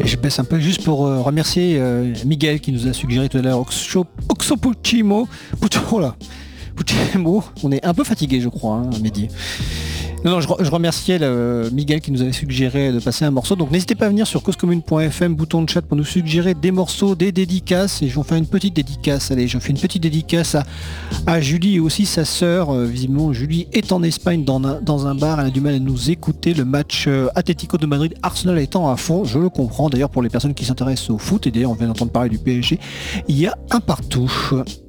Et je baisse un peu juste pour remercier Miguel qui nous a suggéré tout à l'heure Oxopuchimo. Puchimo. On est un peu fatigué, je crois, hein, Mehdi. Non, je remerciais Miguel qui nous avait suggéré de passer un morceau. Donc n'hésitez pas à venir sur causecommune.fm, bouton de chat pour nous suggérer des morceaux, des dédicaces. Et je vais en faire une petite dédicace. Allez, je fais une petite dédicace à Julie et aussi sa sœur. Visiblement, Julie est en Espagne dans un bar. Elle a du mal à nous écouter. Le match Atlético de Madrid, Arsenal étant à fond. Je le comprends. D'ailleurs, pour les personnes qui s'intéressent au foot, et d'ailleurs on vient d'entendre parler du PSG, il y a un partout.